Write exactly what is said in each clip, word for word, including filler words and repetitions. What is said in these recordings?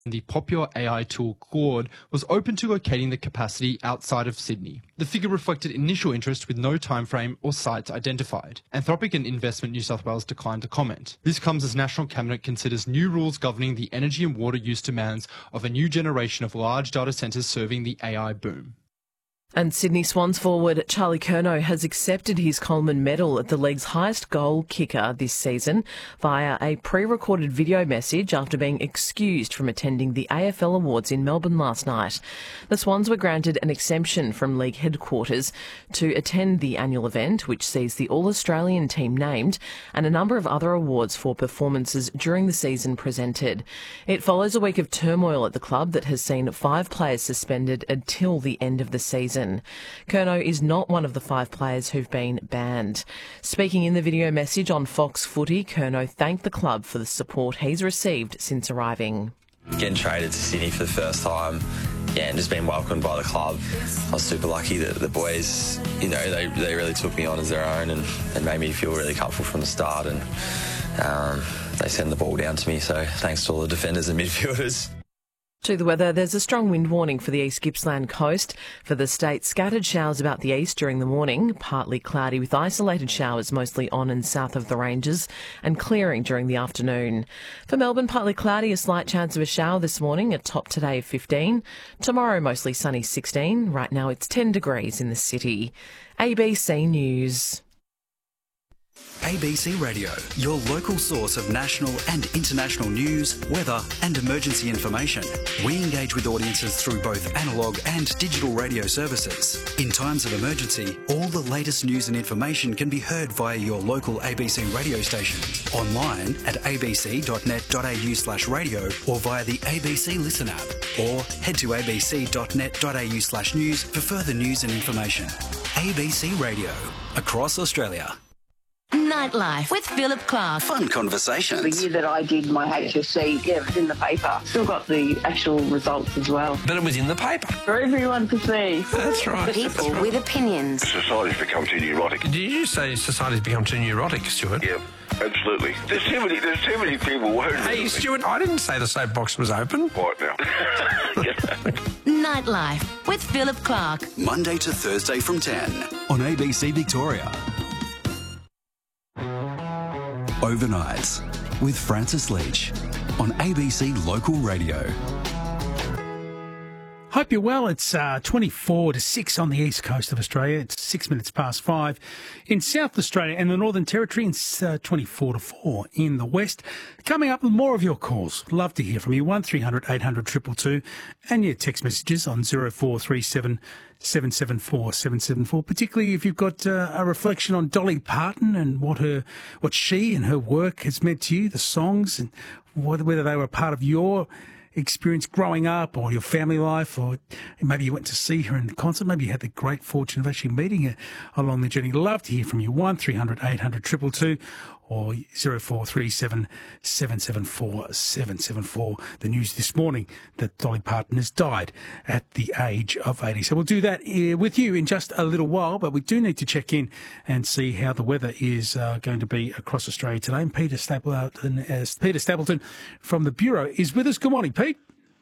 The popular A I tool Claude was open to locating the capacity outside of Sydney. The figure reflected initial interest with no timeframe or sites identified. Anthropic and Investment New South Wales declined to comment. This comes as National Cabinet considers new rules governing the energy and water use demands of a new generation of large data centres serving the A I boom. And Sydney Swans forward Charlie Curnow has accepted his Coleman medal at the league's highest goal kicker this season via a pre-recorded video message after being excused from attending the A F L Awards in Melbourne last night. The Swans were granted an exemption from league headquarters to attend the annual event, which sees the All-Australian team named and a number of other awards for performances during the season presented. It follows a week of turmoil at the club that has seen five players suspended until the end of the season. Curnow is not one of the five players who've been banned. Speaking in the video message on Fox Footy, Curnow thanked the club for the support he's received since arriving. Getting traded to Sydney for the first time, yeah, and just being welcomed by the club. I was super lucky that the boys, you know, they, they really took me on as their own and, and made me feel really comfortable from the start, and um, they sent the ball down to me, so thanks to all the defenders and midfielders. To the weather, there's a strong wind warning for the East Gippsland coast. For the state, scattered showers about the east during the morning, partly cloudy with isolated showers mostly on and south of the ranges, and clearing during the afternoon. For Melbourne, partly cloudy, a slight chance of a shower this morning, a top today of fifteen. Tomorrow, mostly sunny, sixteen. Right now, it's ten degrees in the city. A B C News. A B C Radio, your local source of national and international news, weather and emergency information. We engage with audiences through both analogue and digital radio services. In times of emergency, all the latest news and information can be heard via your local A B C radio station, online at abc.net.au slash radio or via the A B C Listen app, or head to abc.net.au slash news for further news and information. A B C Radio, across Australia. Nightlife with Philip Clark. Fun conversations. The year that I did my H S C, yeah, it was in the paper. Still got the actual results as well. But it was in the paper. For everyone to see. That's right. People That's right. with opinions. Society's become too neurotic. Did you say society's become too neurotic, Stuart? Yeah, absolutely. There's too many, there's too many people worried. Hey, Stuart, I didn't say the soapbox was open. Quiet now. Nightlife with Philip Clark. Monday to Thursday from ten on A B C Victoria. Overnights with Francis Leach on A B C Local Radio. Hope you're well. It's uh, twenty-four to six on the east coast of Australia. It's six minutes past five in South Australia and the Northern Territory. It's uh, twenty-four to four in the west. Coming up with more of your calls. Love to hear from you. one three hundred eight hundred two two two and your text messages on zero four three seven seven seven four seven seven four. Particularly if you've got uh, a reflection on Dolly Parton and what her, what she and her work has meant to you, the songs, and what, whether they were a part of your experience growing up or your family life, or maybe you went to see her in the concert. Maybe you had the great fortune of actually meeting her along the journey. Love to hear from you. one three hundred eight hundred two two two or zero four three seven seven seven four seven seven four. The news this morning that Dolly Parton has died at the age of eighty. So we'll do that uh, with you in just a little while, but we do need to check in and see how the weather is uh, going to be across Australia today. And Peter Stapleton, uh, Peter Stapleton from the Bureau is with us. Good morning, Pete.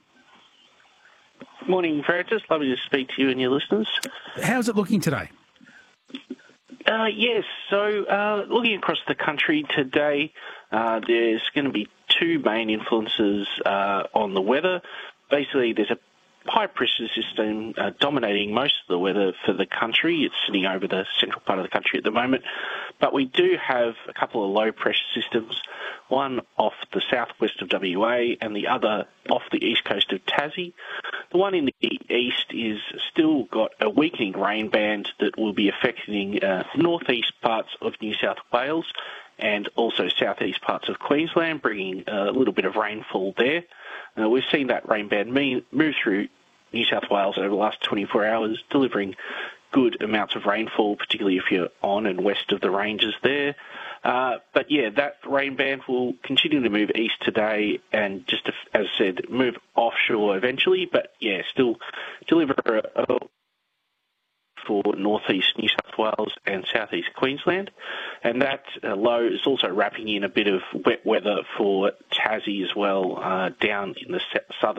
Morning, Francis. Lovely to speak to you and your listeners. How's it looking today? Uh, yes, so uh, looking across the country today, uh, there's going to be two main influences uh, on the weather. Basically, there's a high-pressure system uh, dominating most of the weather for the country. It's sitting over the central part of the country at the moment. But we do have a couple of low-pressure systems, one off the southwest of W A and the other off the east coast of Tassie. The one in the east is still got a weakening rain band that will be affecting uh, northeast parts of New South Wales and also southeast parts of Queensland, bringing a little bit of rainfall there. Uh, we've seen that rain band move through New South Wales over the last twenty-four hours, delivering good amounts of rainfall, particularly if you're on and west of the ranges there. Uh, but yeah, that rain band will continue to move east today and just, to, as I said, move offshore eventually. But yeah, still deliver a, a for northeast New South Wales and southeast Queensland. And that uh, low is also wrapping in a bit of wet weather for Tassie as well, uh, down in the southern